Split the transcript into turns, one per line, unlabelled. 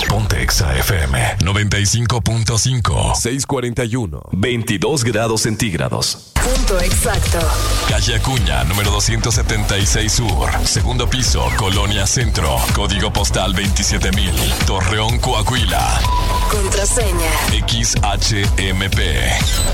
Ponte Exa FM 95.5.
641. 22 grados centígrados.
Punto exacto.
Calle Acuña, número 276 Sur. Segundo piso, Colonia Centro. Código postal 27000. Torreón, Coahuila.
Contraseña.
XHMP.